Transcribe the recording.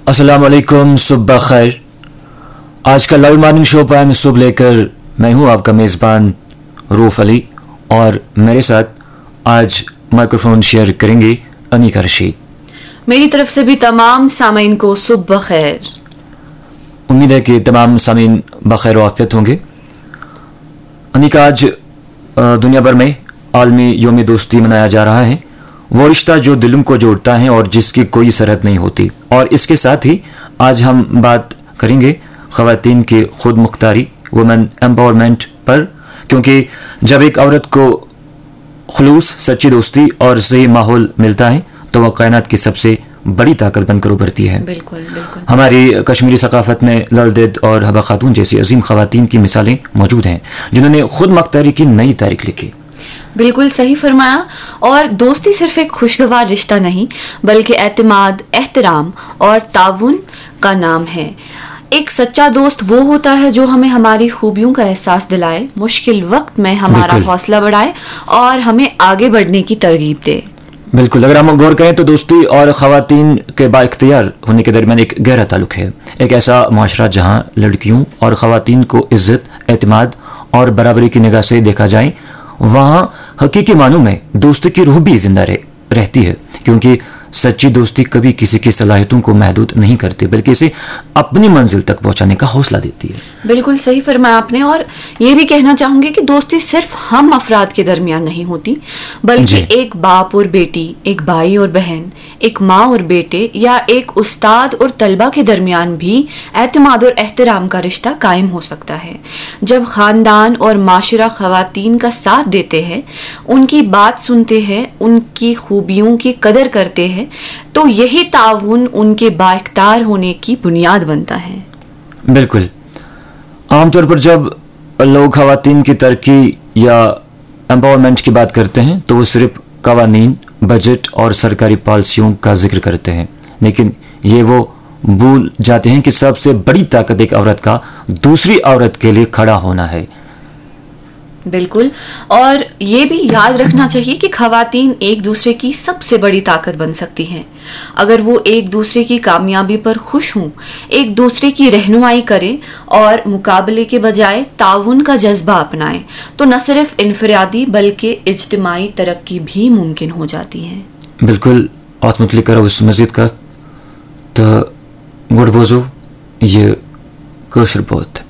अस्सलाम वालेकुम, सुबह खैर। आज का लाइव मॉर्निंग शो पर सुबह लेकर मैं हूं आपका मेज़बान रूफ अली और मेरे साथ आज माइक्रोफोन शेयर करेंगे अनिका रशीद। मेरी तरफ से भी तमाम सामीन को सुबह खैर। उम्मीद है कि तमाम सामीन बखैर व आफियत होंगे। अनिका, आज दुनिया भर में आलमी यौम दोस्ती मनाया जा रहा है। वो रिश्ता जो दिलों को जोड़ता है और जिसकी कोई सरहद नहीं होती। और इसके साथ ही आज हम बात करेंगे ख़वातीन की खुद मुख्तारी, वुमेन एम्पावरमेंट पर, क्योंकि जब एक औरत को खुलूस, सच्ची दोस्ती और सही माहौल मिलता है तो वह कायनात की सबसे बड़ी ताकत बनकर उभरती है। बिल्कुल बिल्कुल। हमारी कश्मीरी सकाफत में ललदेद और हबा खातून जैसी अजीम ख़वातीन की मिसालें मौजूद हैं जिन्होंने खुद मुख्तारी की नई तारीख लिखी। बिल्कुल सही फरमाया। और दोस्ती सिर्फ एक खुशगवार रिश्ता नहीं बल्कि एतमाद, एहतराम और ताउन का नाम है। एक सच्चा दोस्त वो होता है जो हमें हमारी खूबियों का एहसास दिलाए, मुश्किल वक्त में हमारा हौसला बढ़ाए और हमें आगे बढ़ने की तरगीब दे। बिल्कुल, अगर हम गौर करें तो दोस्ती और ख़वातीन के बाइख्तियार होने के दरमियान एक गहरा ताल्लुक है। एक ऐसा माशरा जहाँ लड़कियों और ख़वातीन को इज्जत, एतमाद और बराबरी की निगाह से देखा जाए, वहाँ हकीकी मानों में दोस्ती की रूह भी जिंदा रहती है, क्योंकि सच्ची दोस्ती कभी किसी की सलाहियतों को महदूद नहीं करती बल्कि इसे अपनी मंजिल तक पहुंचाने का हौसला देती है। बिल्कुल सही फरमाया आपने। और ये भी कहना चाहूंगी कि दोस्ती सिर्फ हम अफराद के दरमियान नहीं होती बल्कि एक बाप और बेटी, एक भाई और बहन, एक माँ और बेटे या एक उस्ताद और तलबा के दरमियान भी एतमाद और एहतराम का रिश्ता कायम हो सकता है। जब खानदान और माशरा ख़वातीन का साथ देते हैं, उनकी बात सुनते हैं, उनकी खूबियों की कदर करते हैं, तो यही ताउन उनके बाइख्तियार होने की बुनियाद बनता है। बिल्कुल। आमतौर पर जब लोग ख़वातीन की तरक्की या एम्पावरमेंट की बात करते हैं तो वो सिर्फ कवानीन, बजट और सरकारी पॉलिसियों का जिक्र करते हैं, लेकिन ये वो भूल जाते हैं कि सबसे बड़ी ताकत एक औरत का दूसरी औरत के लिए खड़ा होना है। बिल्कुल। और ये भी याद रखना चाहिए कि ख़वातीन एक दूसरे की सबसे बड़ी ताकत बन सकती हैं अगर वो एक दूसरे की कामयाबी पर खुश हों, एक दूसरे की रहनुमाई करें और मुकाबले के बजाय ताउन का जज्बा अपनाएं, तो न सिर्फ इनफरादी बल्कि इज्तिमाई तरक्की भी मुमकिन हो जाती है। बिल्कुल। और मुतलिक करो उस मस्जिद का तो गुड़ बोझो ये कोशर बहुत